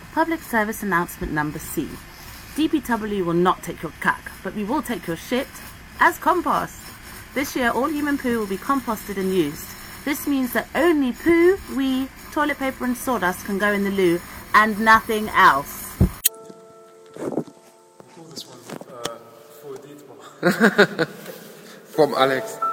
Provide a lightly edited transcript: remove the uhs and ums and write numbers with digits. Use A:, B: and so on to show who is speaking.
A: Public service announcement number C. DPW will not take your cack, but we will take your shit as compost. This year, all human poo will be composted and used. This means that only poo, wee, toilet paper and sawdust can go in the loo and nothing else.
B: This one for Dietmar.
C: From Alex.